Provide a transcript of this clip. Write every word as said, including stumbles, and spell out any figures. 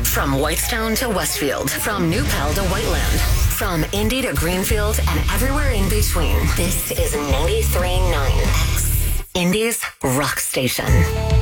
From Whitestone to Westfield, from New Pal to Whiteland, from Indy to Greenfield and everywhere in between. This is ninety-three point nine X, Indy's rock station.